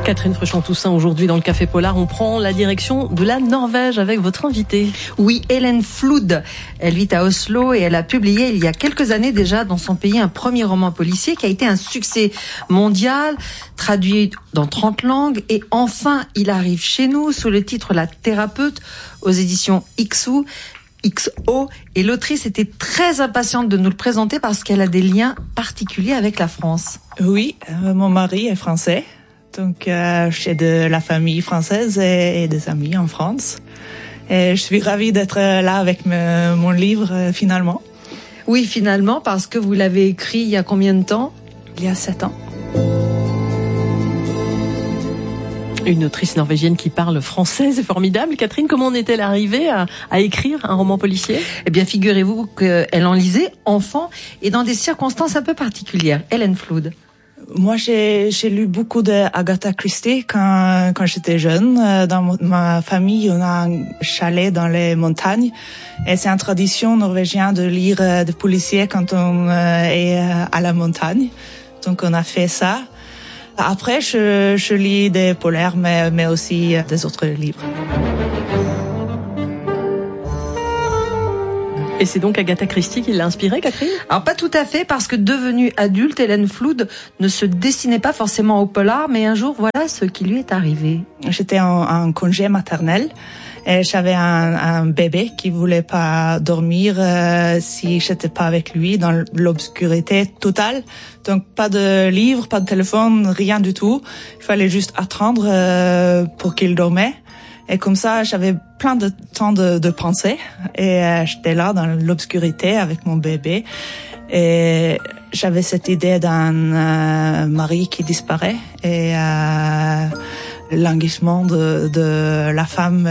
Catherine Fruchon-Toussaint, aujourd'hui dans le Café Polar, on prend la direction de la Norvège avec votre invitée. Oui, Helen Flood. Elle vit à Oslo et elle a publié il y a quelques années déjà dans son pays un premier roman policier qui a été un succès mondial, traduit dans 30 langues et enfin il arrive chez nous sous le titre La Thérapeute aux éditions XO. Et l'autrice était très impatiente de nous le présenter parce qu'elle a des liens particuliers avec la France. Oui, mon mari est français, donc j'ai de la famille française et des amis en France. Et je suis ravie d'être là avec mon livre finalement. Oui, finalement, parce que vous l'avez écrit il y a combien de temps ? Il y a 7 ans. Une autrice norvégienne qui parle français, c'est formidable. Catherine, comment en est-elle arrivée à écrire un roman policier ? Eh bien, figurez-vous qu'elle en lisait enfant et dans des circonstances un peu particulières. Helen Flood. Moi, j'ai lu beaucoup d'Agatha Christie quand j'étais jeune. Dans ma famille, on a un chalet dans les montagnes. Et c'est une tradition norvégienne de lire des policiers quand on est à la montagne. Donc, on a fait ça. Après, je lis des polaires, mais aussi des autres livres. Et c'est donc Agatha Christie qui l'a inspirée, Catherine ? Alors pas tout à fait, parce que devenue adulte, Helen Flood ne se destinait pas forcément au polar, mais un jour, voilà ce qui lui est arrivé. J'étais en congé maternel et j'avais un bébé qui voulait pas dormir si j'étais pas avec lui dans l'obscurité totale. Donc pas de livre, pas de téléphone, rien du tout. Il fallait juste attendre pour qu'il dormait. Et comme ça, j'avais plein de temps de penser. Et j'étais là dans l'obscurité avec mon bébé. Et j'avais cette idée d'un mari qui disparaît. Et languissement de la femme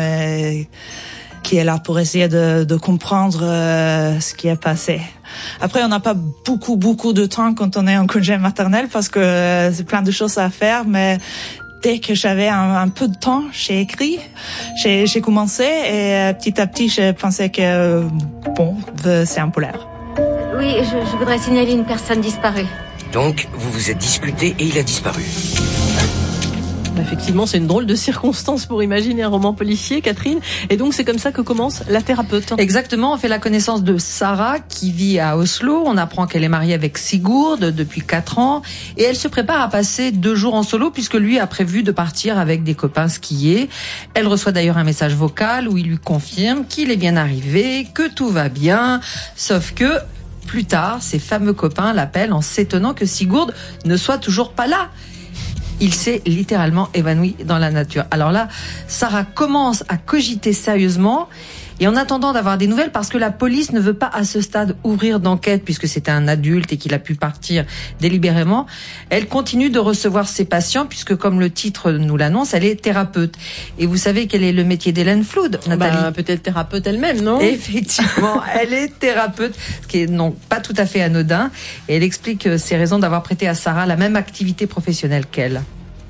qui est là pour essayer de comprendre ce qui est passé. Après, on n'a pas beaucoup de temps quand on est en congé maternel parce que c'est plein de choses à faire, mais dès que j'avais un peu de temps, j'ai écrit, j'ai commencé et petit à petit, je pensais que c'est un polaire. Oui, je voudrais signaler une personne disparue. Donc, vous vous êtes disputé et il a disparu. Effectivement, c'est une drôle de circonstance pour imaginer un roman policier, Catherine. Et donc, c'est comme ça que commence La Thérapeute. Exactement, on fait la connaissance de Sarah qui vit à Oslo. On apprend qu'elle est mariée avec Sigurd depuis 4 ans. Et elle se prépare à passer 2 jours en solo puisque lui a prévu de partir avec des copains skier. Elle reçoit d'ailleurs un message vocal où il lui confirme qu'il est bien arrivé, que tout va bien. Sauf que, plus tard, ses fameux copains l'appellent en s'étonnant que Sigurd ne soit toujours pas là. Il s'est littéralement évanoui dans la nature. Alors là, Sarah commence à cogiter sérieusement et en attendant d'avoir des nouvelles, parce que la police ne veut pas à ce stade ouvrir d'enquête puisque c'était un adulte et qu'il a pu partir délibérément, elle continue de recevoir ses patients puisque, comme le titre nous l'annonce, elle est thérapeute. Et vous savez quel est le métier d'Helen Flood, Nathalie ? Peut-être thérapeute elle-même, non ? Effectivement, elle est thérapeute, ce qui est non pas tout à fait anodin. Et elle explique ses raisons d'avoir prêté à Sarah la même activité professionnelle qu'elle.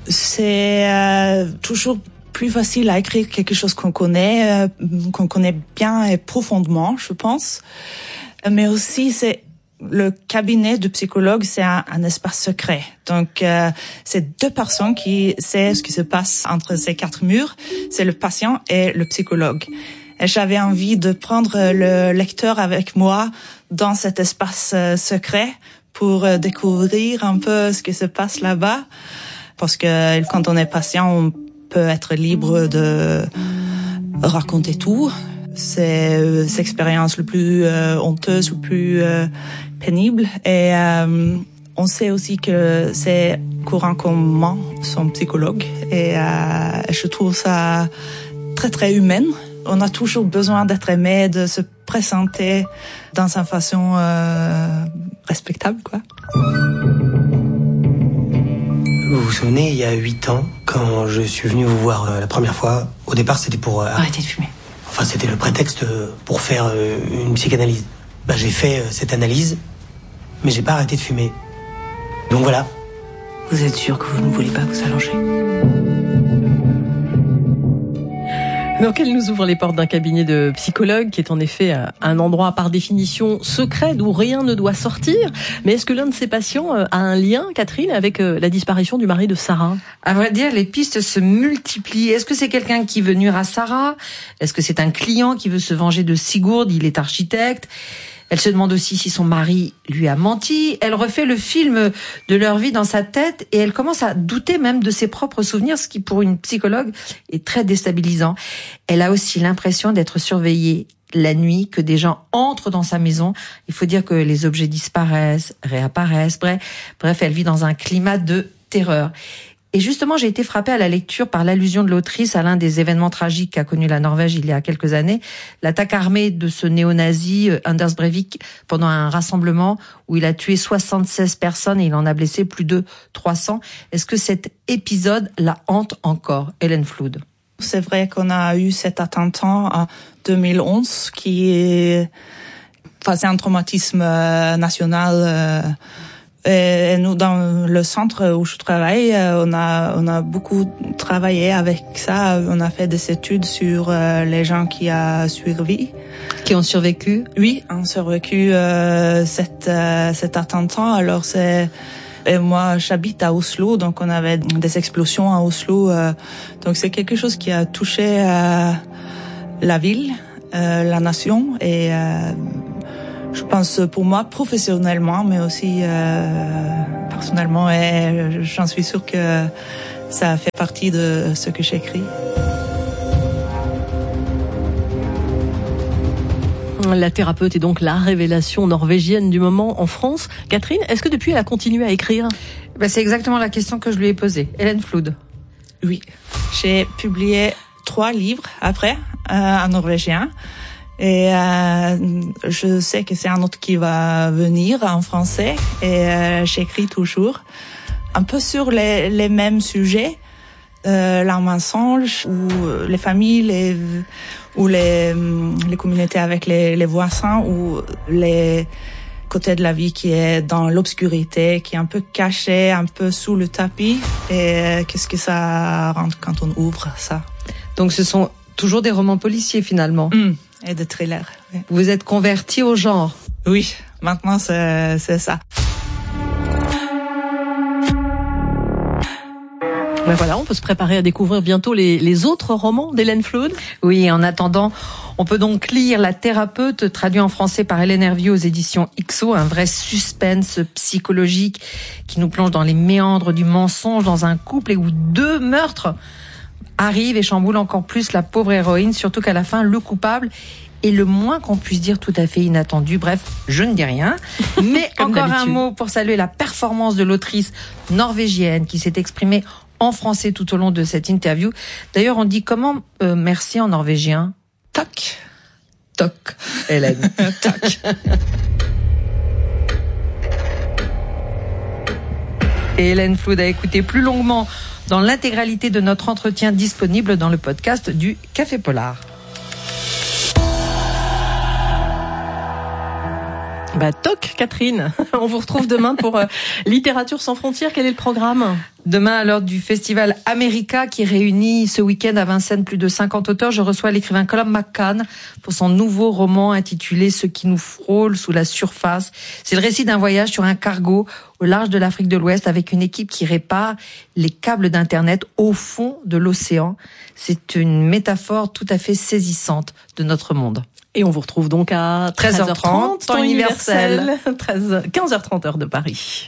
C'est toujours plus facile à écrire quelque chose qu'on connaît bien et profondément, je pense. Mais aussi, c'est le cabinet du psychologue, c'est un espace secret. Donc, c'est 2 personnes qui savent ce qui se passe entre ces 4 murs. C'est le patient et le psychologue. Et j'avais envie de prendre le lecteur avec moi dans cet espace secret pour découvrir un peu ce qui se passe là-bas. Parce que quand on est patient, on peut être libre de raconter tout. C'est l'expérience le plus honteuse, le plus pénible. Et on sait aussi que c'est courant qu'on ment son psychologue. Et je trouve ça très, très humain. On a toujours besoin d'être aimé, de se présenter dans une façon respectable, quoi. Vous vous souvenez, il y a 8 ans, quand je suis venu vous voir la première fois, au départ c'était pour... Arrêtez de fumer. Enfin, c'était le prétexte pour faire une psychanalyse. J'ai fait cette analyse, mais j'ai pas arrêté de fumer. Donc voilà. Vous êtes sûr que vous ne voulez pas vous allonger ? Donc elle nous ouvre les portes d'un cabinet de psychologue qui est en effet un endroit par définition secret d'où rien ne doit sortir. Mais est-ce que l'un de ces patients a un lien, Catherine, avec la disparition du mari de Sarah ? À vrai dire, les pistes se multiplient. Est-ce que c'est quelqu'un qui veut nuire à Sarah ? Est-ce que c'est un client qui veut se venger de Sigurd ? Il est architecte. Elle se demande aussi si son mari lui a menti. Elle refait le film de leur vie dans sa tête et elle commence à douter même de ses propres souvenirs, ce qui pour une psychologue est très déstabilisant. Elle a aussi l'impression d'être surveillée la nuit, que des gens entrent dans sa maison. Il faut dire que les objets disparaissent, réapparaissent. Bref, elle vit dans un climat de terreur. Et justement, j'ai été frappée à la lecture par l'allusion de l'autrice à l'un des événements tragiques qu'a connu la Norvège il y a quelques années, l'attaque armée de ce néo-nazi Anders Breivik pendant un rassemblement où il a tué 76 personnes et il en a blessé plus de 300. Est-ce que cet épisode la hante encore, Hélène Flood ? C'est vrai qu'on a eu cet attentat en 2011 qui faisait un traumatisme national. Et nous, dans le centre où je travaille, on a beaucoup travaillé avec ça. On a fait des études sur les gens qui ont survécu. Qui ont survécu ? Oui, ont survécu cet attentat. Alors et moi, j'habite à Oslo, donc on avait des explosions à Oslo. Donc c'est quelque chose qui a touché la ville, la nation et je pense pour moi professionnellement, mais aussi personnellement, et j'en suis sûre que ça fait partie de ce que j'écris. La thérapeute est donc la révélation norvégienne du moment en France. Catherine, est-ce que depuis elle a continué à écrire ? C'est exactement la question que je lui ai posée. Hélène Flood. Oui, j'ai publié 3 livres après en norvégien. Et je sais que c'est un autre qui va venir en français et j'écris toujours un peu sur les mêmes sujets, le mensonge ou les familles, ou les communautés avec les voisins ou les côtés de la vie qui est dans l'obscurité, qui est un peu caché, un peu sous le tapis et qu'est-ce que ça rend quand on ouvre ça. Donc ce sont toujours des romans policiers finalement. Et de thrillers. Oui. Vous êtes converti au genre. Oui, maintenant c'est ça. Ben voilà, on peut se préparer à découvrir bientôt les autres romans d'Hélène Flood. Oui, en attendant, on peut donc lire La thérapeute, traduit en français par Hélène Hervieux aux éditions XO, un vrai suspense psychologique qui nous plonge dans les méandres du mensonge dans un couple et où 2 meurtres arrive et chamboule encore plus la pauvre héroïne, surtout qu'à la fin, le coupable est le moins qu'on puisse dire tout à fait inattendu. Bref, je ne dis rien. Mais encore un mot pour saluer la performance de l'autrice norvégienne qui s'est exprimée en français tout au long de cette interview. D'ailleurs, on dit comment merci en norvégien ? Tac. Toc, Hélène. Tac. Et Hélène Flood a écouté plus longuement dans l'intégralité de notre entretien disponible dans le podcast du Café Polar. Toc, Catherine. On vous retrouve demain pour Littérature sans frontières. Quel est le programme ? Demain, à l'heure du festival America qui réunit ce week-end à Vincennes plus de 50 auteurs, je reçois l'écrivain Colum McCann pour son nouveau roman intitulé « Ce qui nous frôle sous la surface ». C'est le récit d'un voyage sur un cargo au large de l'Afrique de l'Ouest avec une équipe qui répare les câbles d'Internet au fond de l'océan. C'est une métaphore tout à fait saisissante de notre monde. Et on vous retrouve donc à 13h30, temps universel, 15h30 heure de Paris.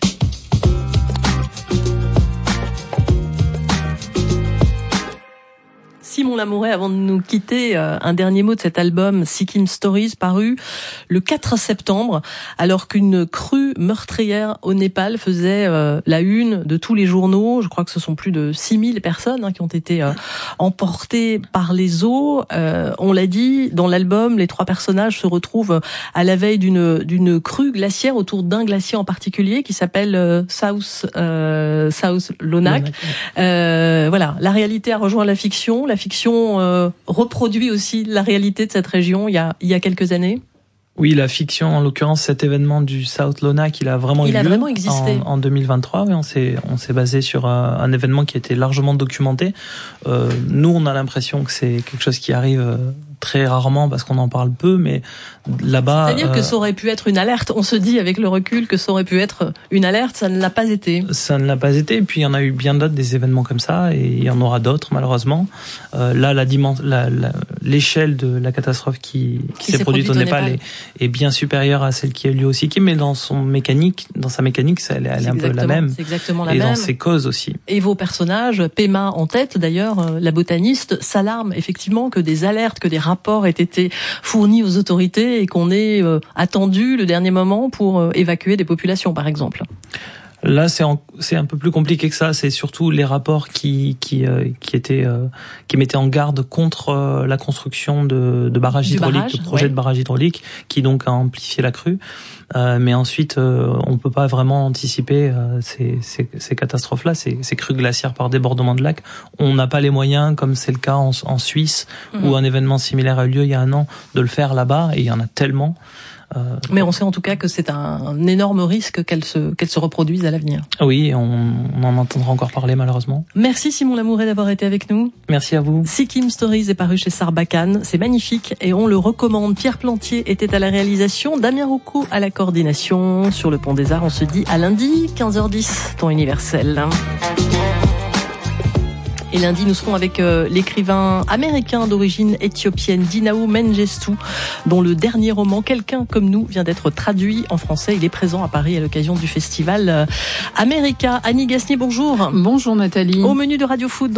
Simon Lamouret, avant de nous quitter, un dernier mot de cet album Sikkim Stories paru le 4 septembre, alors qu'une crue meurtrière au Népal faisait la une de tous les journaux. Je crois que ce sont plus de 6000 personnes qui ont été emportées par les eaux. On l'a dit, dans l'album, les 3 personnages se retrouvent à la veille d'une crue glaciaire autour d'un glacier en particulier qui s'appelle South Lonak. Voilà, la réalité a rejoint la fiction. La fiction reproduit aussi la réalité de cette région il y a quelques années. Oui, la fiction, en l'occurrence, cet événement du South Lona, qu'il a vraiment eu lieu existé en 2023. Oui, on s'est basé sur un événement qui a été largement documenté. Nous, on a l'impression que c'est quelque chose qui arrive très rarement parce qu'on en parle peu, mais là-bas... C'est-à-dire que ça aurait pu être une alerte. On se dit avec le recul que ça aurait pu être une alerte, ça ne l'a pas été. Ça ne l'a pas été, et puis il y en a eu bien d'autres, des événements comme ça, et il y en aura d'autres malheureusement. Là, l'échelle de la catastrophe qui s'est produite au Népal est bien supérieure à celle qui a eu lieu au Sikkim, mais dans sa mécanique, elle est un peu la même. C'est exactement la même. Et dans ses causes aussi. Et vos personnages, Pema en tête d'ailleurs, la botaniste, s'alarme effectivement que des alertes, que des rapports aient été fournis aux autorités et qu'on ait attendu le dernier moment pour évacuer des populations, par exemple. Là, c'est un peu plus compliqué que ça. C'est surtout les rapports qui mettaient en garde contre la construction de barrages hydrauliques, de projets de barrages hydrauliques, qui donc a amplifié la crue. Mais ensuite, on peut pas vraiment anticiper ces catastrophes-là, ces crues glaciaires par débordement de lacs. On n'a pas les moyens, comme c'est le cas en Suisse, où un événement similaire a eu lieu il y a un an, de le faire là-bas, et il y en a tellement. Mais on sait en tout cas que c'est un énorme risque qu'elle se reproduise à l'avenir. Oui, on en entendra encore parler malheureusement. Merci Simon Lamouret d'avoir été avec nous. Merci à vous. Sikkim Stories est paru chez Sarbacane, c'est magnifique et on le recommande. Pierre Plantier était à la réalisation, Damien Roucault à la coordination. Sur le Pont des Arts, on se dit à lundi, 15h10, temps universel. Et lundi, nous serons avec l'écrivain américain d'origine éthiopienne Dinao Mengestu, dont le dernier roman, Quelqu'un comme nous, vient d'être traduit en français. Il est présent à Paris à l'occasion du festival America. Annie Gasnier, bonjour. Bonjour Nathalie. Au menu de Radio Foot.